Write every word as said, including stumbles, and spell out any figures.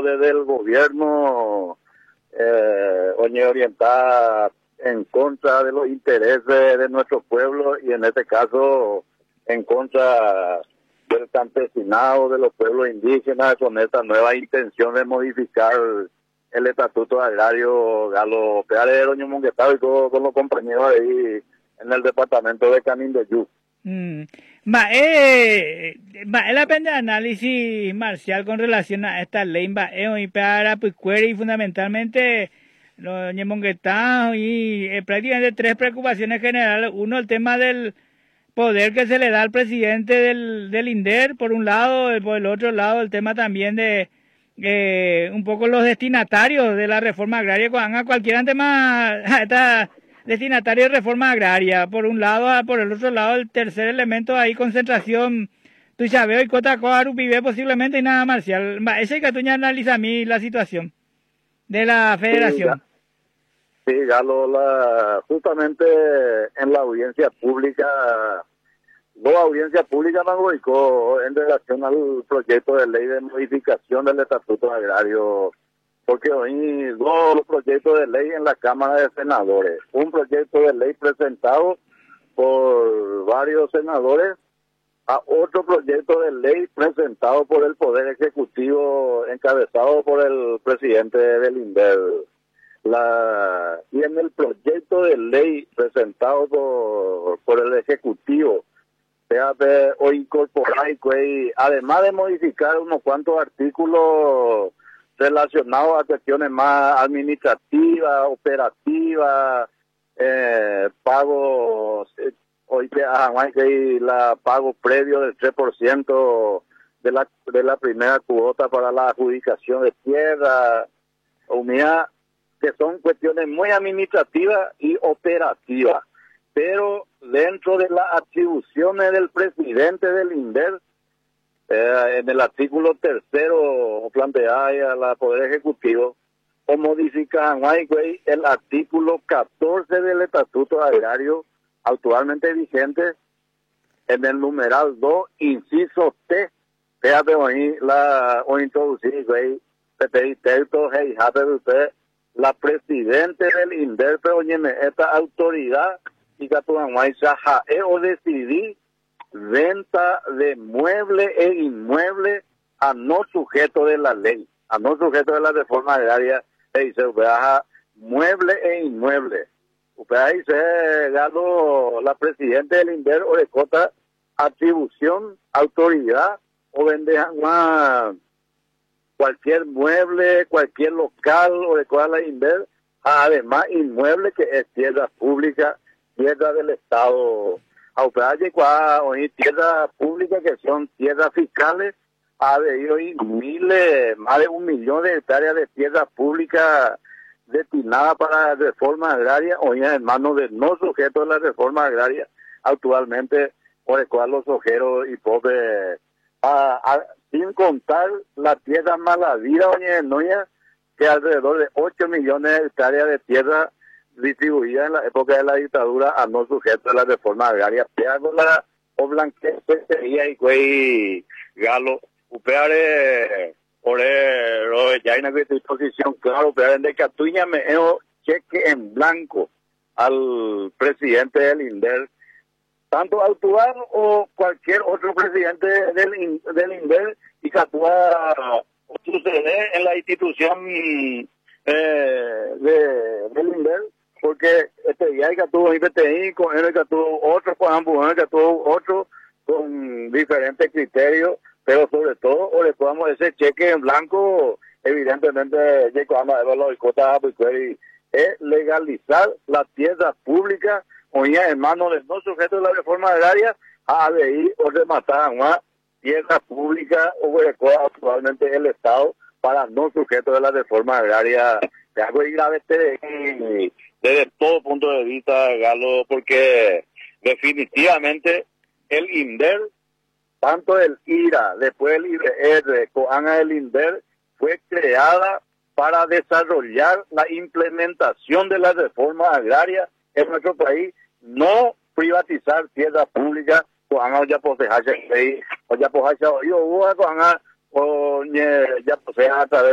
desde el gobierno eh, oye, orientada en contra de los intereses de nuestro pueblo y en este caso en contra del campesinado, de los pueblos indígenas, con esta nueva intención de modificar el estatuto agrario Galo Peare, Doña Monguetao y todos con los compañeros ahí en el departamento de Canindeyú. Mm. Ma, eh, ma, la pena de análisis marcial con relación a esta ley, ma, eh, y para pues y fundamentalmente Doña Monguetao y eh, prácticamente tres preocupaciones generales. Uno, el tema del poder que se le da al presidente del, del INDER, por un lado, y por el otro lado, el tema también de eh, un poco los destinatarios de la reforma agraria, a cualquier tema, esta destinatario de reforma agraria, por un lado, por el otro lado, el tercer elemento ahí, concentración, tu sabeo y cota coarupibe posiblemente y nada marcial. Ese que tú ya analiza a mí la situación de la federación. Sí, Galo, la, justamente en la audiencia pública, la audiencia pública me ubicó en relación al proyecto de ley de modificación del estatuto agrario, porque hoy dos proyectos de ley en la Cámara de Senadores. Un proyecto de ley presentado por varios senadores a otro proyecto de ley presentado por el Poder Ejecutivo encabezado por el presidente del INDER. La, y en el proyecto de ley presentado por, por el Ejecutivo, fíjate, o incorporar, además de modificar unos cuantos artículos relacionados a cuestiones más administrativas, operativas, eh, pagos, eh, hoy que hay la pago previo del tres por ciento de la de la primera cuota para la adjudicación de tierra, unidad, que son cuestiones muy administrativas y operativas, pero dentro de las atribuciones del presidente del INDER, eh, en el artículo tercero plantea a la Poder Ejecutivo, o modifican el artículo catorce del Estatuto Agrario actualmente vigente, en el numeral dos, inciso T, fíjate hoy la, o introducir, güey, texto, hey, usted, la presidente del INDER, pero esta autoridad, y que tú o decidir venta de mueble e inmueble a no sujeto de la ley, a no sujeto de la reforma agraria, e dice, mueble e inmueble. Usted ahí se ganó la presidenta del INDER o de cota atribución, autoridad, o vendejan más cualquier mueble, cualquier local o de cosas la INDER, además inmueble que es tierra pública, tierra del Estado. Aunque hoy tierras públicas que son tierras fiscales, ha habido miles, más de un millón de hectáreas de tierras públicas destinadas para reforma agraria, hoy en manos de no sujetos de la reforma agraria, actualmente, por el cual los ojeros y pobres, a, a, sin contar la tierra malavida, oye, noya, que alrededor de ocho millones de hectáreas de tierra distribuida en la época de la dictadura a no sujetos de la reforma agraria. Peagola o blanquete sería y güey galo, upeare ore ro ya hay una disposición claro, pero de Catuña me eo cheque en blanco al presidente del INDER, tanto actual o cualquier otro presidente del del INDER, y que actúa sucede en la institución eh, de del INDER, porque este día hay que tuvo I P T I, con él que tuvo otro, con ambos que tuvo otro, con diferentes criterios, pero sobre todo, o le podamos ese cheque en blanco, evidentemente, es legalizar la tierra pública, hoy en manos de no sujetos de la reforma agraria, a ir o rematar más tierra pública, o actualmente el Estado, para no sujetos de la reforma agraria. De algo grave este desde todo punto de vista, Galo, porque definitivamente el INDER, tanto el IRA, después el I R R, COANA del INDER, fue creada para desarrollar la implementación de la reforma agraria en nuestro país, no privatizar tierras públicas, COANA ya posee, o ya posee, o ya posee, o ya posee a través